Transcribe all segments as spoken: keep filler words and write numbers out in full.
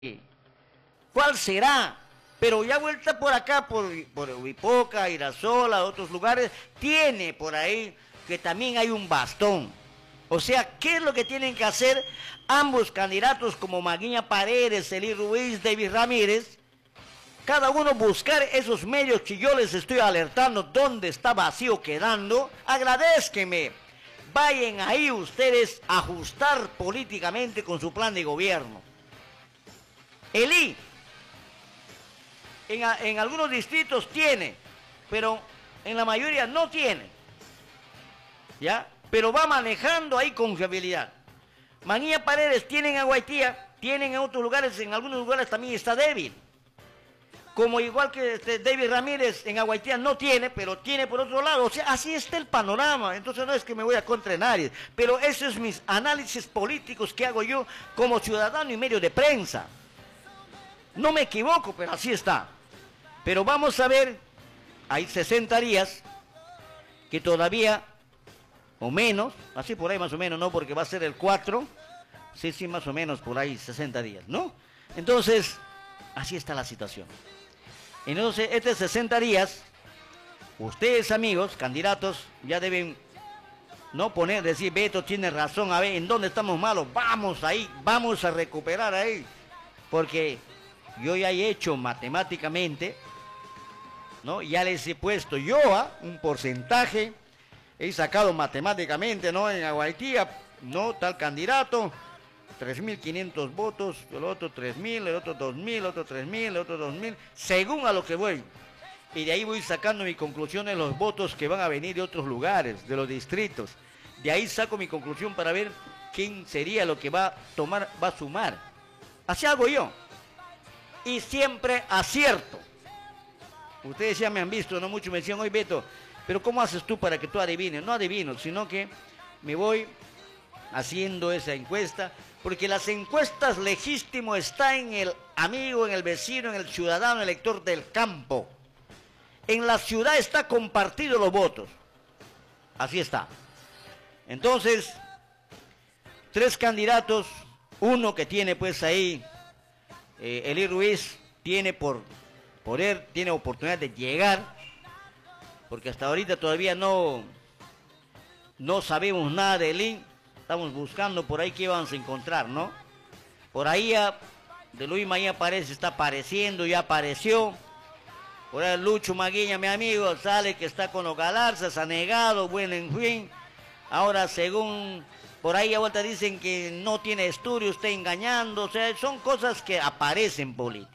¿Cuál será? Pero ya vuelta por acá, por, por Huipoca, Irasola, otros lugares, tiene por ahí que también hay un bastón. O sea, ¿qué es lo que tienen que hacer ambos candidatos como Maguiña Paredes, Eli Ruiz, David Ramírez? Cada uno buscar esos medios que yo les estoy alertando dónde está vacío quedando. Agradezquenme. Vayan ahí ustedes a ajustar políticamente con su plan de gobierno. Eli, en, en algunos distritos tiene, pero en la mayoría no tiene. ¿Ya? Pero va manejando ahí con fiabilidad. Maguiña Paredes tiene en Aguaitía, tienen en otros lugares, en algunos lugares también está débil. Como igual que este David Ramírez en Aguaitía no tiene, pero tiene por otro lado. O sea, así está el panorama. Entonces no es que me voy a contra nadie, pero esos es mis análisis políticos que hago yo como ciudadano y medio de prensa. No me equivoco, pero así está. Pero vamos a ver, hay sesenta días que todavía, o menos, así por ahí más o menos, ¿no? Porque va a ser el cuatro, sí, sí, más o menos por ahí sesenta días, ¿no? Entonces, así está la situación. Entonces, estos sesenta días, ustedes amigos, candidatos, ya deben no poner, decir, Beto tiene razón, a ver, ¿en dónde estamos malos? Vamos ahí, vamos a recuperar ahí. Porque yo ya he hecho matemáticamente, ¿no? Ya les he puesto yo a un porcentaje, he sacado matemáticamente, ¿no? En Aguaitía, ¿no? Tal candidato, tres mil quinientos votos, el otro tres mil, el otro dos mil, el otro tres mil, el otro dos mil, según a lo que voy. Y de ahí voy sacando mi conclusión en los votos que van a venir de otros lugares, de los distritos. De ahí saco mi conclusión para ver quién sería lo que va a tomar, va a sumar. Así hago yo. Y siempre acierto. Ustedes ya me han visto, no mucho me decían, oye Beto, pero ¿cómo haces tú para que tú adivines? No adivino, sino que me voy haciendo esa encuesta, porque las encuestas legítimo está en el amigo, en el vecino, en el ciudadano elector del campo. En la ciudad está compartido los votos. Así está. Entonces, tres candidatos, uno que tiene pues ahí, eh, Eli Ruiz, tiene por, por él, tiene oportunidad de llegar, porque hasta ahorita todavía no, no sabemos nada de Eli. Estamos buscando por ahí qué vamos a encontrar, ¿no? Por ahí ya, de Luis Maguiña parece, está apareciendo, ya apareció. Por ahí Lucho Maguiña, mi amigo, sale que está con los Galarza, se ha negado, bueno, en fin. Ahora, según, por ahí a vuelta dicen que no tiene estudio, está engañando, o sea, son cosas que aparecen en política.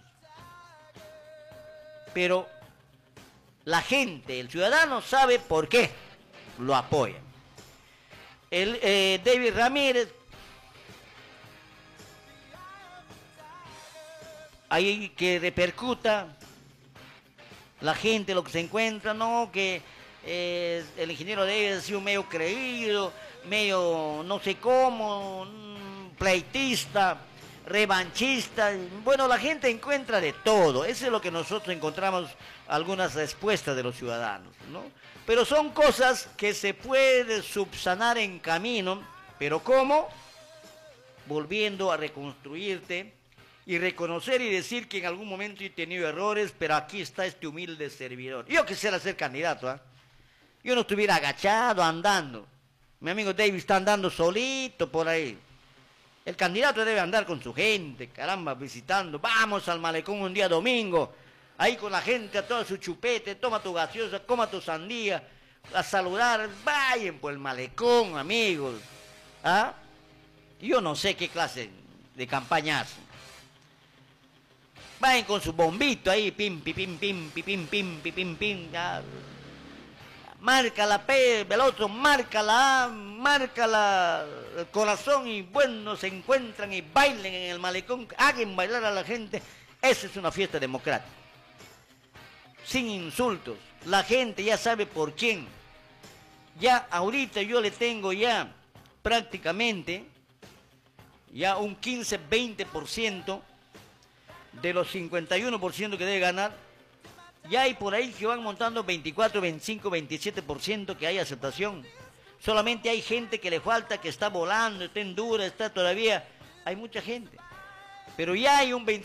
Pero la gente, el ciudadano sabe por qué lo apoya. El, eh, David Ramírez, ahí que repercuta, la gente lo que se encuentra, no, que eh, el ingeniero David ha sido medio creído, medio no sé cómo, pleitista, revanchista. Bueno, la gente encuentra de todo. Eso es lo que nosotros encontramos, algunas respuestas de los ciudadanos, ¿no? Pero son cosas que se puede subsanar en camino. ¿Pero cómo? Volviendo a reconstruirte y reconocer y decir que en algún momento he tenido errores, pero aquí está este humilde servidor. Yo quisiera ser candidato, ¿eh? Yo no estuviera agachado andando. Mi amigo David está andando solito por ahí. El candidato debe andar con su gente, caramba, visitando. Vamos al malecón un día domingo, ahí con la gente, a todo su chupete, toma tu gaseosa, coma tu sandía, a saludar. Vayan por el malecón, amigos. ¿Ah? Yo no sé qué clase de campaña hacen. Vayan con su bombito ahí, pim, pim, pim, pim, pim, pim, pim, pim, pim, pim, ya. Marca la P, el otro marca la A, marca la, el corazón y bueno, se encuentran y bailen en el malecón, hagan bailar a la gente. Esa es una fiesta democrática. Sin insultos, la gente ya sabe por quién. Ya ahorita yo le tengo ya prácticamente ya un quince, veinte por ciento de los cincuenta y uno por ciento que debe ganar. Ya hay por ahí que van montando veinticuatro, veinticinco, veintisiete por ciento que hay aceptación. Solamente hay gente que le falta, que está volando, está en dura, está todavía. Hay mucha gente. pero ya hay un